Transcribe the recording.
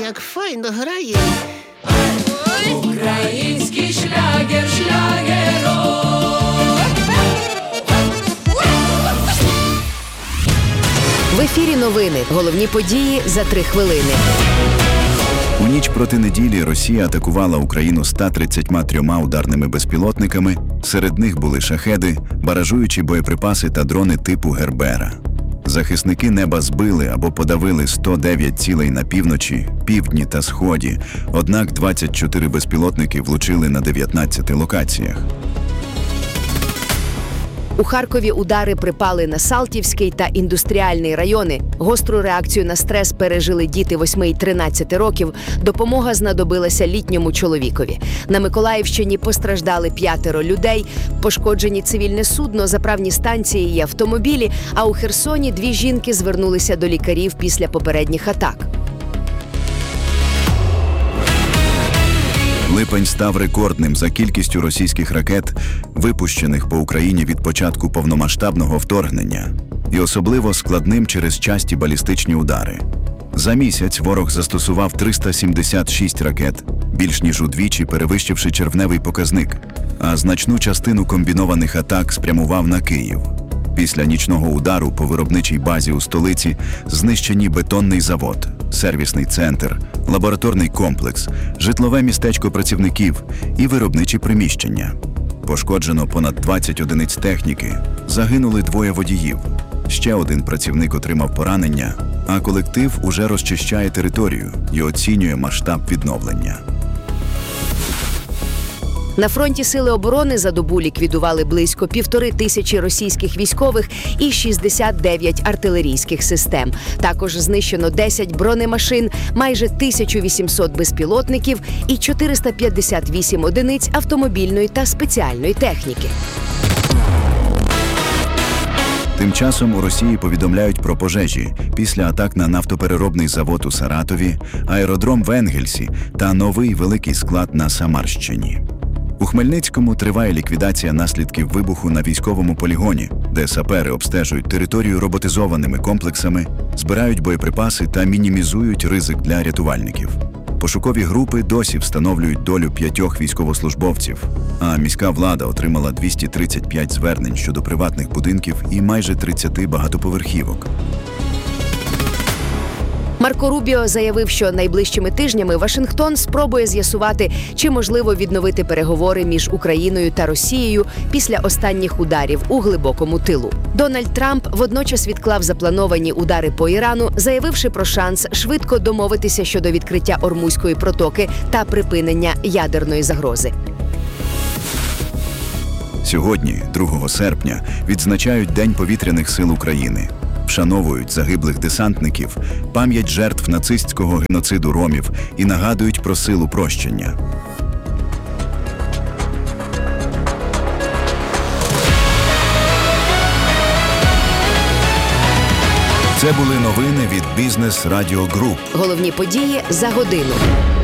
як файно грає. Український шлягер, шлягерок. В ефірі новини. Головні події за 3 хвилини. У ніч проти неділі Росія атакувала Україну 133 ударними безпілотниками. Серед них були шахеди, баражуючі боєприпаси та дрони типу Гербера. Захисники неба збили або подавили 109 цілей на півночі, півдні та сході, однак 24 безпілотники влучили на 19 локаціях. У Харкові удари припали на Салтівський та Індустріальний райони. Гостру реакцію на стрес пережили діти 8 і 13 років. Допомога знадобилася літньому чоловікові. На Миколаївщині постраждали 5 людей. Пошкоджені цивільне судно, заправні станції і автомобілі. А у Херсоні 2 жінки звернулися до лікарів після попередніх атак. Липень став рекордним за кількістю російських ракет, випущених по Україні від початку повномасштабного вторгнення. І особливо складним через часті балістичні удари. За місяць ворог застосував 376 ракет, більш ніж удвічі перевищивши червневий показник, а значну частину комбінованих атак спрямував на Київ. Після нічного удару по виробничій базі у столиці знищені бетонний завод, сервісний центр, лабораторний комплекс, житлове містечко працівників і виробничі приміщення. Пошкоджено понад 20 одиниць техніки, загинули 2 водіїв. Ще 1 працівник отримав поранення, а колектив уже розчищає територію і оцінює масштаб відновлення. На фронті Сили оборони за добу ліквідували близько 1500 російських військових і 69 артилерійських систем. Також знищено 10 бронемашин, майже 1800 безпілотників і 458 одиниць автомобільної та спеціальної техніки. Тим часом у Росії повідомляють про пожежі після атак на нафтопереробний завод у Саратові, аеродром в Енгельсі та новий великий склад на Самарщині. У Хмельницькому триває ліквідація наслідків вибуху на військовому полігоні, де сапери обстежують територію роботизованими комплексами, збирають боєприпаси та мінімізують ризик для рятувальників. Пошукові групи досі встановлюють долю 5 військовослужбовців, а міська влада отримала 235 звернень щодо приватних будинків і майже 30 багатоповерхівок. Марко Рубіо заявив, що найближчими тижнями Вашингтон спробує з'ясувати, чи можливо відновити переговори між Україною та Росією після останніх ударів у глибокому тилу. Дональд Трамп водночас відклав заплановані удари по Ірану, заявивши про шанс швидко домовитися щодо відкриття Ормузької протоки та припинення ядерної загрози. Сьогодні, 2 серпня, відзначають День повітряних сил України. Вшановують загиблих десантників, пам'ять жертв нацистського геноциду ромів і нагадують про силу прощення. Це були новини від Бізнес Радіо Груп. Головні події за годину.